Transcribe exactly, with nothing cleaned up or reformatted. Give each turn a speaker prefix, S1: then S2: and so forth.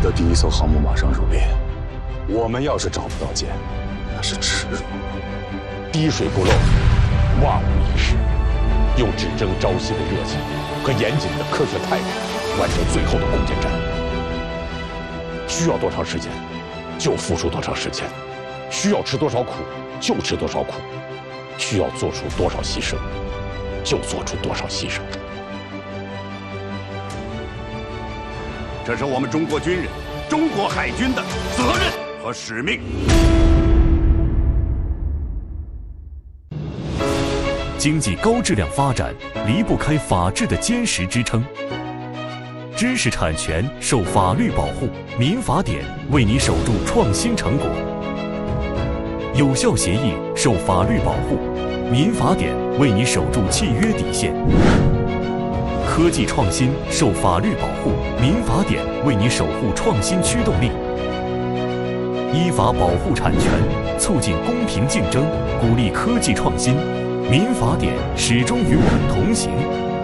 S1: 的第一艘航母马上入列，我们要是找不到舰，那是耻辱。
S2: 滴水不漏，万无一失，用只争朝夕的热情和严谨的科学态度，完成最后的攻坚战。需要多长时间，就付出多长时间；需要吃多少苦，就吃多少苦；需要做出多少牺牲，就做出多少牺牲。
S3: 这是我们中国军人、中国海军的责任和使命。
S4: 经济高质量发展离不开法治的坚实支撑。知识产权受法律保护，民法典为你守住创新成果；有效协议受法律保护，民法典为你守住契约底线；科技创新受法律保护，民法典为你守护创新驱动力。依法保护产权，促进公平竞争，鼓励科技创新。民法典始终与我们同行。